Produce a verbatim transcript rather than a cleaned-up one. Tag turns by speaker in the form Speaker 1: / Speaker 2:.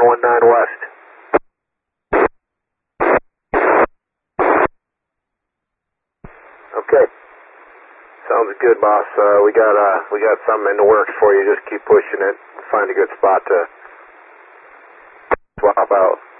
Speaker 1: one one nine west. Okay. Sounds good, boss. Uh, we got uh, we got something in the works for you. Just keep pushing it. Find a good spot to swap out.